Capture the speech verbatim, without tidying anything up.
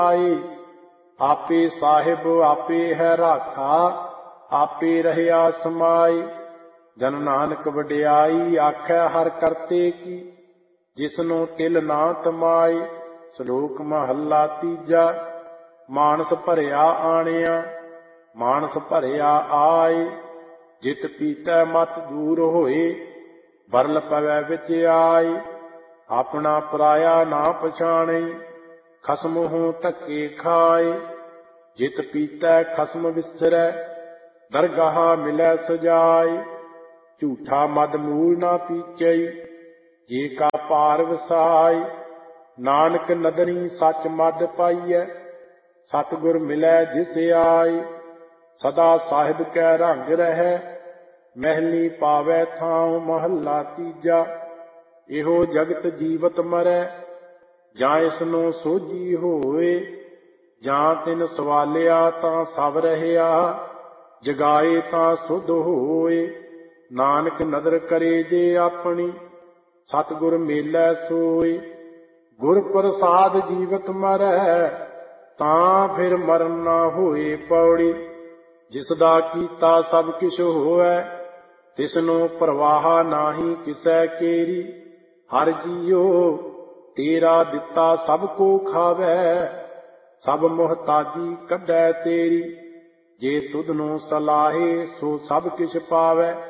ਆਏ। ਆਪੇ ਸਾਹਿਬ ਆਪੇ ਹੈ ਰਾਖਾ, ਆਪੇ ਰਹਿਆ ਸਮਾਏ। ਜਨ ਨਾਨਕ ਵਡਿਆਈ ਆਖੈ ਹਰ ਕਰਤੇ ਕੀ, ਜਿਸਨੂੰ ਤਿਲ ਨਾ ਤਮਾਏ। ਸ਼ਲੋਕ ਮਹੱਲਾ ਤੀਜਾ। ਮਾਨਸ ਭਰਿਆ ਆਣਿਆ, ਮਾਨਸ ਭਰਿਆ ਆਏ। ਜਿਤ ਪੀਤੈ ਮਤ ਦੂਰ ਹੋਏ, ਬਰਲ ਪਵੈ ਵਿੱਚ ਆਏ। ਆਪਣਾ ਪਰਾਇਆ ਨਾ ਪਛਾਣੈ, ਖਸਮ ਹੋਂ ਧੱਕੇ ਖਾਏ। ਜਿਤ ਪੀਤੈ ਖਸਮ ਵਿਸਰੈ, ਦਰਗਾਹ ਮਿਲੈ ਸਜਾਏ। ਝੂਠਾ ਮਦ ਮੂਲ ਨਾ ਪੀਚੈ, ਜੇ ਕਾ ਪਾਰ ਵਸਾਏ। ਨਾਨਕ ਨਦਰੀ ਸੱਚ ਮਦ ਪਾਈਐ, ਸਤਿਗੁਰ ਮਿਲੈ ਜਿਸ ਆਏ। ਸਦਾ ਸਾਹਿਬ ਕੈ ਰੰਗ ਰਹੈ, ਮਹਿਲੀ ਪਾਵੈ ਥਾਉ। ਮਹੱਲਾ ਤੀਜਾ। ਇਹੋ ਜਗਤ ਜੀਵਤ ਮਰੈ, ਜਾਂ ਇਸਨੂੰ ਸੋਝੀ ਹੋਏ। ਜਾਂ ਤਿਨ ਸਵਾਲਿਆ ਤਾਂ ਸਭ ਰਹਿਆ, ਜਗਾਏ ਤਾਂ ਸੁਧ ਹੋਏ। ਨਾਨਕ ਨਦਰ ਕਰੇ ਜੇ ਆਪਣੀ, ਸਤਿਗੁਰ ਮੇਲੈ ਸੋਏ। ਗੁਰ ਪ੍ਰਸਾਦ ਜੀਵਤ ਮਰੈ, ਤਾਂ ਫਿਰ ਮਰਨ ਨਾ ਹੋਏ ਪੌੜੀ। ਜਿਸ ਦਾ ਕੀਤਾ ਸਭ ਕਿਛ ਹੋਵੈ, ਤਿਸਨੂੰ ਪਰਵਾਹ ਨਾਹੀ ਕਿਸੈ ਕੇਰੀ। ਹਰ ਜੀਉ ਤੇਰਾ ਦਿੱਤਾ ਸਭ ਕੋ ਖਾਵੈ, ਸਭ ਮੁਹਤਾਜੀ ਕੱਢੈ ਤੇਰੀ। ਜੇ ਤੁਧ ਨੂੰ ਸਲਾਹੇ ਸੋ ਸਭ ਕਿਛ ਪਾਵੈ,